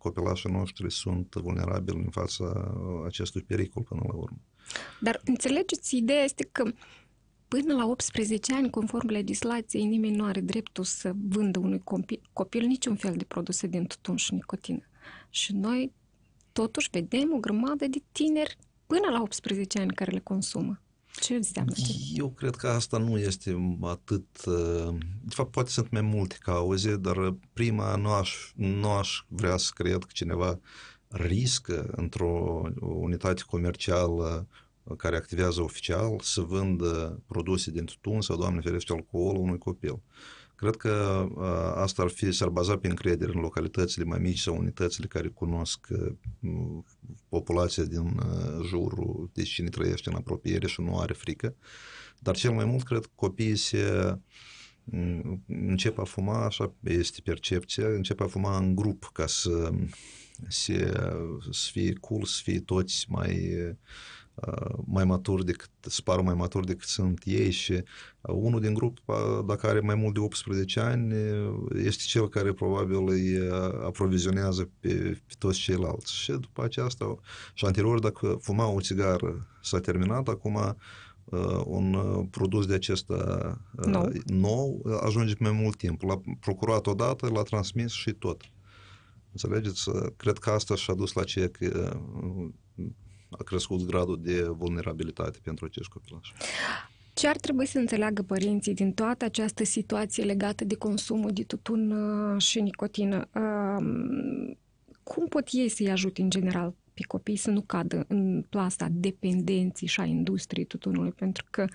copilașii noștri sunt vulnerabili în fața acestui pericol până la urmă. Dar înțelegeți, ideea este că până la 18 ani, conform legislației, nimeni nu are dreptul să vândă unui copil niciun fel de produse din tutun și nicotină. Și noi totuși vedem o grămadă de tineri până la 18 ani care le consumă. Ce înseamnă? Eu cred că asta nu este atât... De fapt, poate sunt mai multe cauze, dar prima nu aș vrea să cred că cineva riscă într-o unitate comercială care activează oficial să vândă produse din tutun sau, Doamne ferește, alcool unui copil. Cred că asta s-ar baza pe încredere în localitățile mai mici sau unitățile care cunosc populația din jurul, deci cine trăiește în apropiere și nu are frică. Dar cel mai mult cred că copiii încep a fuma, așa este percepția, încep a fuma în grup ca să fie cool, să fie toți mai maturi decât, să pară mai maturi decât sunt ei și unul din grup, dacă are mai mult de 18 ani, este cel care probabil îi aprovizionează pe toți ceilalți. Și după aceasta, și anterior, dacă fuma o țigară s-a terminat, acum un produs de acesta nou ajunge pe mai mult timp. L-a procurat odată, l-a transmis și tot. Înțelegeți? Cred că asta și-a dus la ceea că a crescut gradul de vulnerabilitate pentru acești copilași. Ce ar trebui să înțeleagă părinții din toată această situație legată de consumul de tutun și nicotină? Cum pot ei să-i ajute în general pe copii să nu cadă în plasa dependenții și a industriei tutunului? Pentru că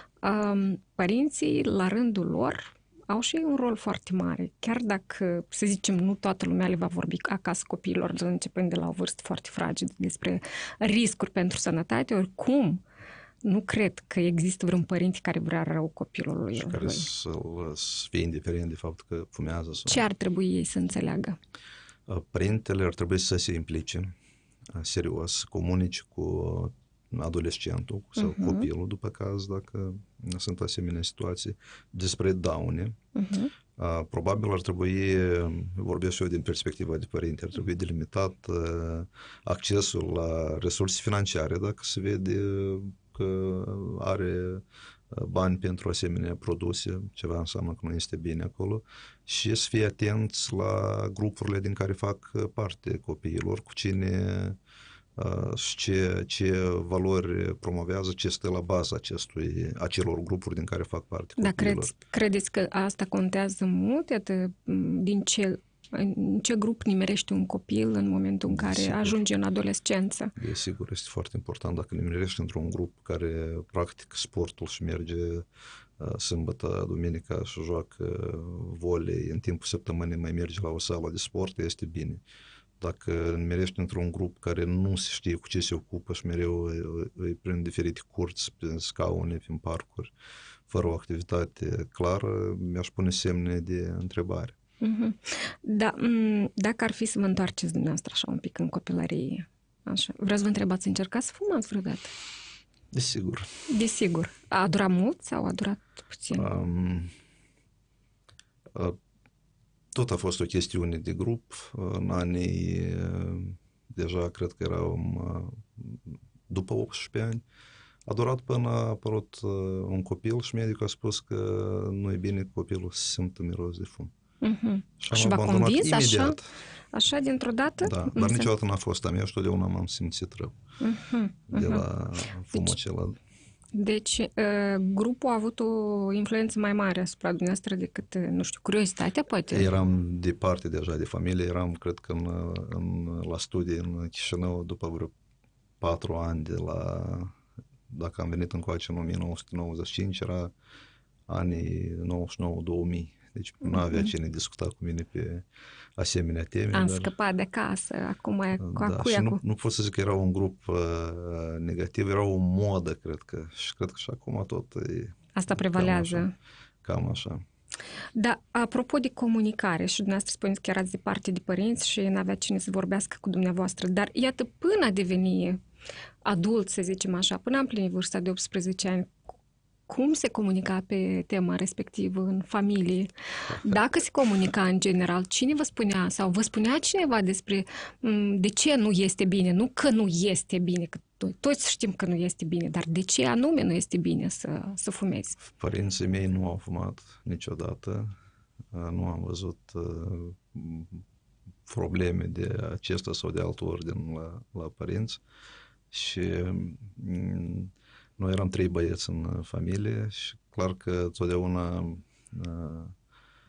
părinții, la rândul lor, au și ei un rol foarte mare. Chiar dacă, să zicem, nu toată lumea le va vorbi acasă copiilor, începând de la o vârstă foarte fragedă, despre riscuri pentru sănătate, oricum nu cred că există vreun părinte care vrea rău copilului. Și care să fie indiferent de faptul că fumează. Sau... Ce ar trebui ei să înțeleagă? Părintele ar trebui să se implice serios, să comunice cu adolescentul sau copilul, după caz, dacă sunt asemenea situații, despre daune. Probabil ar trebui, vorbesc eu din perspectiva de părinte, ar trebui delimitat accesul la resurse financiare, dacă se vede că are bani pentru asemenea produse, ceva înseamnă că nu este bine acolo, și să fie atenți la grupurile din care fac parte copiilor, cu cine și ce valori promovează, ce stă la baza acelor grupuri din care fac parte copiilor. Dar credeți că asta contează mult? Iată, în ce grup nimerește un copil în momentul în care ajunge în adolescență? Desigur, este foarte important dacă nimerește într-un grup care practică sportul și merge sâmbătă, duminica și joacă volei, în timpul săptămânii mai merge la o sală de sport, este bine. Dacă nimerești într-un grup care nu se știe cu ce se ocupă și mereu îi prind diferite curți, prin scaune, prin parcuri, fără o activitate clară, mi-aș pune semne de întrebare. Da, dacă ar fi să vă întoarceți dumneavoastră așa un pic în copilărie, așa, vreau să vă întrebați, încercați să fumați vreodată? Desigur. Desigur. A durat mult sau a durat puțin? Tot a fost o chestiune de grup. În anii, deja cred că eram după 18 ani, a durat până a apărut un copil și medicul a spus că nu e bine copilul să simtă miros de fum. Și v-a convins așa dintr-o dată? Da, dar niciodată n-a fost a mea și totdeauna m-am simțit rău de la fumul acela. Deci, grupul a avut o influență mai mare asupra dumneavoastră decât, nu știu, curiozitatea, poate? Eram departe deja de familie, eram, cred că, la studii în Chișinău după vreo 4 ani dacă am venit încoace în 1995, era anii 99-2000. Deci nu avea cine discuta cu mine pe asemenea teme. Am scăpat de acasă, acum e cu acuia. Și nu pot să zic că era un grup negativ, era o modă, cred că. Și cred că și acum tot e... Asta prevalează. Cam așa. Da, apropo de comunicare, și dumneavoastră spuneți că erați departe de părinți și n-avea cine să vorbească cu dumneavoastră, dar iată, până a deveni adult, să zicem așa, până am plinit vârsta de 18 ani, cum se comunica pe tema respectivă în familie? Dacă se comunica în general, cine vă spunea sau vă spunea cineva despre de ce nu este bine? Nu că nu este bine, că toți știm că nu este bine, dar de ce anume nu este bine să fumezi? Părinții mei nu au fumat niciodată. Nu am văzut probleme de acesta sau de alt ordin la părinți. Și noi eram 3 băieți în familie și clar că totdeauna